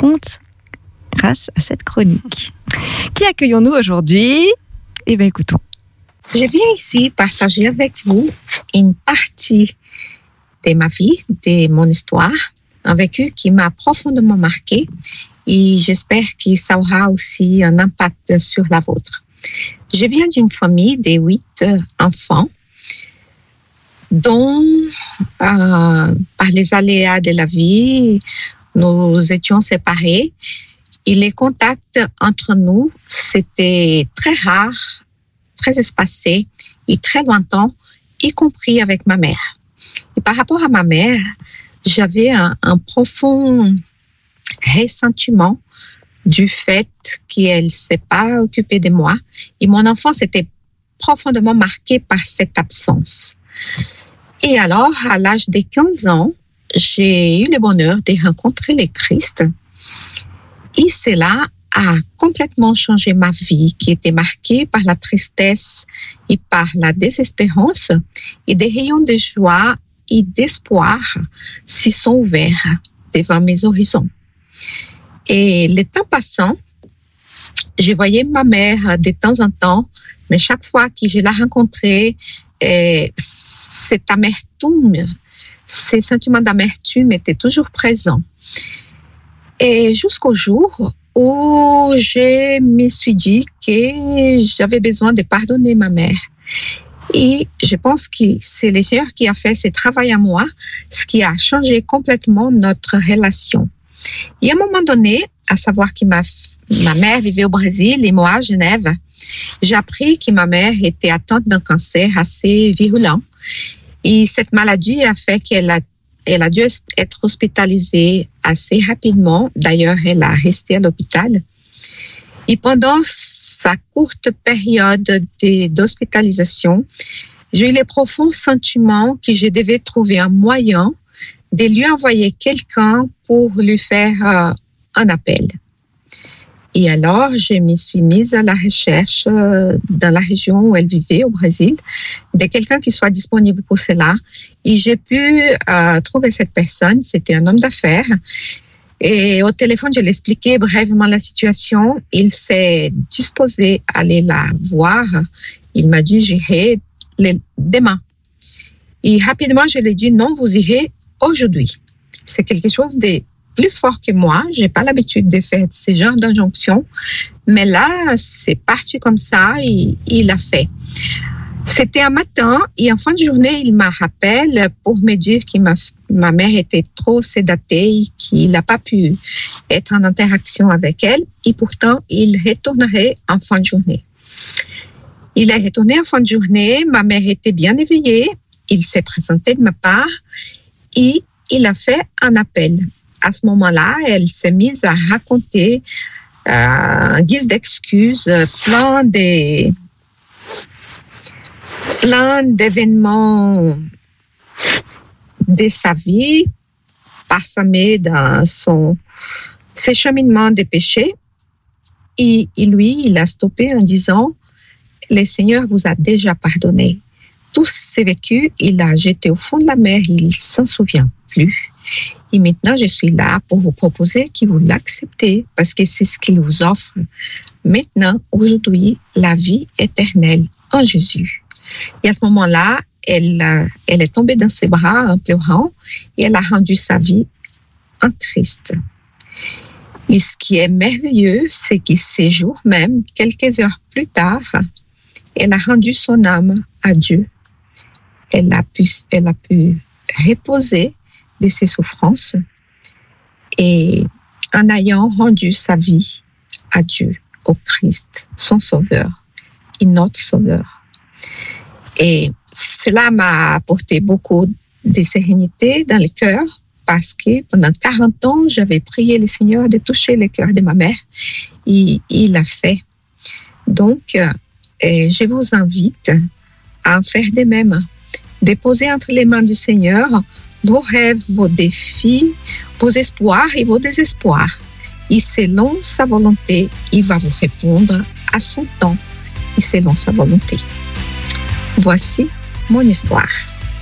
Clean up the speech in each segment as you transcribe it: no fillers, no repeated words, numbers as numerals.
compte grâce à cette chronique. Qui accueillons-nous aujourd'hui? Eh bien, écoutons. Je viens ici partager avec vous une partie de ma vie, de mon histoire, un vécu qui m'a profondément marqué et j'espère que ça aura aussi un impact sur la vôtre. Je viens d'une famille de 8 enfants dont, par les aléas de la vie, nous étions séparés et les contacts entre nous, c'était très rare, très espacé et très lointain, y compris avec ma mère. Et par rapport à ma mère, j'avais un profond ressentiment du fait qu'elle ne s'est pas occupée de moi. Et mon enfance était profondément marquée par cette absence. Et alors, à l'âge de 15 ans, j'ai eu le bonheur de rencontrer le Christ. Et cela a complètement changé ma vie, qui était marquée par la tristesse et par la désespérance. Et des rayons de joie et d'espoir s'y sont ouverts devant mes horizons. Et le temps passant, je voyais ma mère de temps en temps, mais chaque fois que je la rencontrais, cette amertume, ces sentiments d'amertume étaient toujours présents. Et jusqu'au jour où je me suis dit que j'avais besoin de pardonner ma mère. Et je pense que c'est le Seigneur qui a fait ce travail à moi, ce qui a changé complètement notre relation. Et à un moment donné, à savoir que ma mère vivait au Brésil et moi à Genève, j'ai appris que ma mère était atteinte d'un cancer assez virulent. Et cette maladie a fait qu'elle a dû être hospitalisée assez rapidement. D'ailleurs, elle a resté à l'hôpital. Et pendant sa courte période d'hospitalisation, j'ai eu le profond sentiment que je devais trouver un moyen de lui envoyer quelqu'un pour lui faire un appel. Et alors, je me suis mise à la recherche dans la région où elle vivait, au Brésil, de quelqu'un qui soit disponible pour cela. Et j'ai pu trouver cette personne, c'était un homme d'affaires. Et au téléphone, je lui ai expliqué brièvement la situation. Il s'est disposé à aller la voir. Il m'a dit, j'irai demain. Et rapidement, je lui ai dit, non, vous irez aujourd'hui. C'est quelque chose de plus fort que moi. J'ai pas l'habitude de faire ce genre d'injonction. Mais là, c'est parti comme ça et il l'a fait. C'était un matin et en fin de journée, il m'a rappelé pour me dire que ma mère était trop sédatée, qu'il n'a pas pu être en interaction avec elle et pourtant, il retournerait en fin de journée. Il est retourné en fin de journée, ma mère était bien éveillée, il s'est présenté de ma part et il a fait un appel. À ce moment-là, elle s'est mise à raconter en guise d'excuses plein d'événements de sa vie, parsemés dans ses cheminements de péché. Et lui, il a stoppé en disant, le Seigneur vous a déjà pardonné. Tous ces vécus, il a jeté au fond de la mer, il ne s'en souvient plus. Et maintenant, je suis là pour vous proposer que vous l'acceptez parce que c'est ce qu'il vous offre. Maintenant, aujourd'hui, la vie éternelle en Jésus. Et à ce moment-là, elle est tombée dans ses bras en pleurant et elle a rendu sa vie en Christ. Et ce qui est merveilleux, c'est que ces jours même, quelques heures plus tard, elle a rendu son âme à Dieu. Elle a pu reposer de ses souffrances et en ayant rendu sa vie à Dieu, au Christ, son sauveur et notre sauveur. Et cela m'a apporté beaucoup de sérénité dans le cœur parce que pendant 40 ans, j'avais prié le Seigneur de toucher le cœur de ma mère et il l'a fait. Donc, je vous invite à en faire de même, déposer entre les mains du Seigneur vos rêves, vos défis, vos espoirs et vos désespoirs. Et selon sa volonté, il va vous répondre à son temps et selon sa volonté. Voici mon histoire.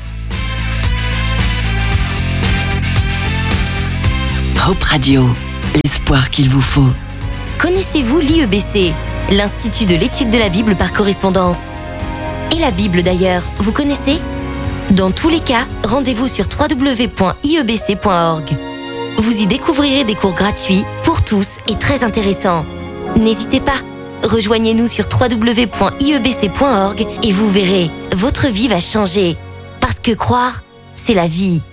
Hope Radio. l'espoir qu'il vous faut. Connaissez-vous l'IEBC, l'Institut de l'étude de la Bible par correspondance? Et la Bible d'ailleurs, vous connaissez? Dans tous les cas, rendez-vous sur www.iebc.org. Vous y découvrirez des cours gratuits pour tous et très intéressants. N'hésitez pas, rejoignez-nous sur www.iebc.org et vous verrez, votre vie va changer. Parce que croire, c'est la vie.